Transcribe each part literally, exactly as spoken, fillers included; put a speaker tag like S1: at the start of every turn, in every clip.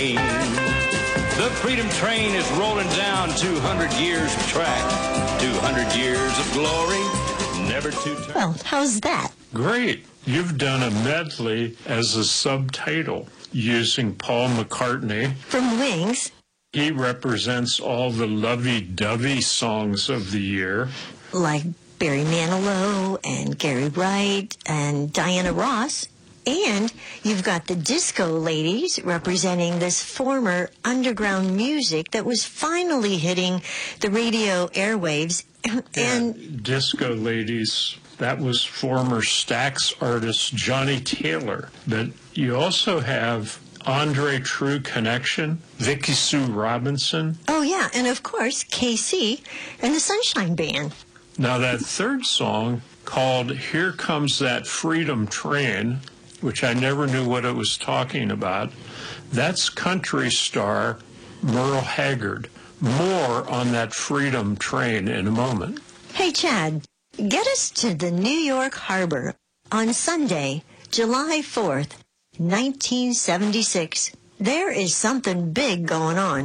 S1: The Freedom Train is rolling down two hundred years of track, two hundred years of glory, never to turn.
S2: Well, how's that?
S3: Great. You've done a medley as a subtitle using Paul McCartney.
S2: From Wings.
S3: He represents all the lovey-dovey songs of the year.
S2: Like Barry Manilow and Gary Wright and Diana Ross. And you've got the Disco Ladies representing this former underground music that was finally hitting the radio airwaves. And
S3: yeah, Disco Ladies, that was former Stax artist Johnny Taylor. But you also have Andre True Connection, Vicky Sue Robinson.
S2: Oh, yeah, and of course, K C and the Sunshine Band.
S3: Now, that third song, called Here Comes That Freedom Train, which I never knew what it was talking about, that's country star Merle Haggard. More on that Freedom Train in a moment.
S2: Hey, Chad, get us to the New York Harbor on Sunday, July fourth, nineteen seventy-six. There is something big going on.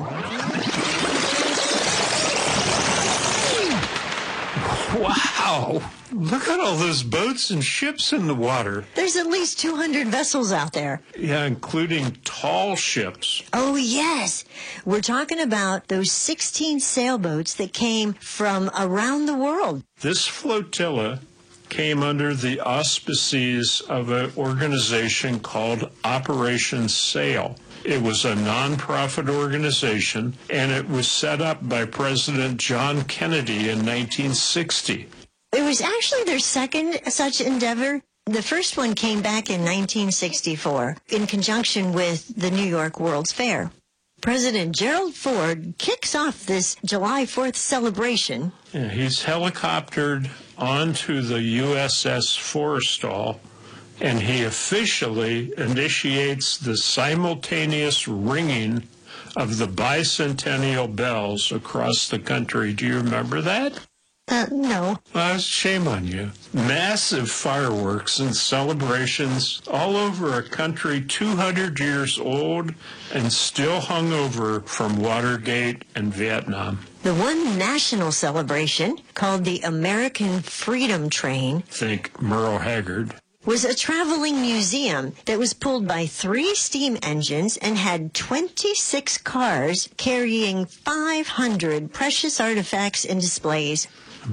S3: Wow! Look at all those boats and ships in the water.
S2: There's at least two hundred vessels out there.
S3: Yeah, including tall ships.
S2: Oh, yes. We're talking about those sixteen sailboats that came from around the world.
S3: This flotilla came under the auspices of an organization called Operation Sail. It was a nonprofit organization, and it was set up by President John Kennedy in nineteen sixty.
S2: It was actually their second such endeavor. The first one came back in nineteen sixty-four in conjunction with the New York World's Fair. President Gerald Ford kicks off this July fourth celebration.
S3: Yeah, he's helicoptered onto the U S S Forrestal, and he officially initiates the simultaneous ringing of the bicentennial bells across the country. Do you remember that?
S2: Uh, no.
S3: Well, shame on you. Massive fireworks and celebrations all over a country two hundred years old and still hungover from Watergate and Vietnam.
S2: The one national celebration, called the American Freedom Train,
S3: Think Merle Haggard,
S2: was a traveling museum that was pulled by three steam engines and had twenty-six cars carrying five hundred precious artifacts and displays.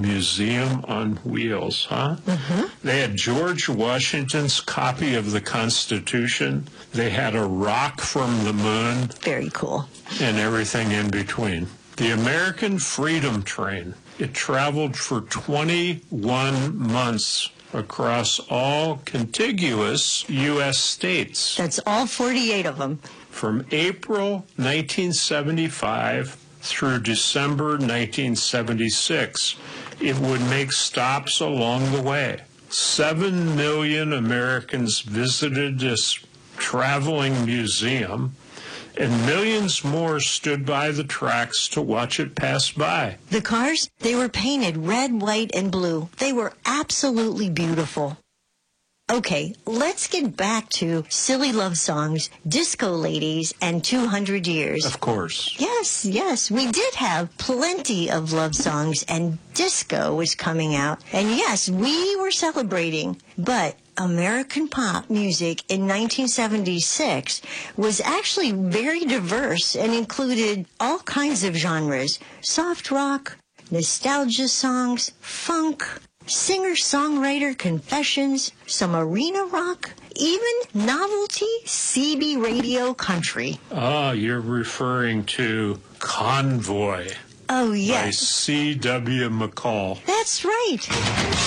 S3: Museum on wheels, huh?
S2: Mm-hmm.
S3: They had George Washington's copy of the Constitution. They had a rock from the moon.
S2: Very cool.
S3: And everything in between. The American Freedom Train. It traveled for twenty-one months across all contiguous U S states.
S2: That's all forty-eight of them.
S3: From April nineteen seventy-five through December nineteen seventy-six, it would make stops along the way. Seven million Americans visited this traveling museum, and millions more stood by the tracks to watch it pass by.
S2: The cars, they were painted red, white, and blue. They were absolutely beautiful. Okay, let's get back to silly love songs, Disco Ladies, and two hundred years.
S3: Of course.
S2: Yes, yes, we did have plenty of love songs, and disco was coming out. And yes, we were celebrating, but American pop music in nineteen seventy-six was actually very diverse and included all kinds of genres: soft rock, nostalgia songs, funk, singer-songwriter confessions, some arena rock, even novelty C B radio country.
S3: Ah, you're referring to Convoy.
S2: Oh,
S3: By
S2: yes.
S3: C W McCall.
S2: That's right.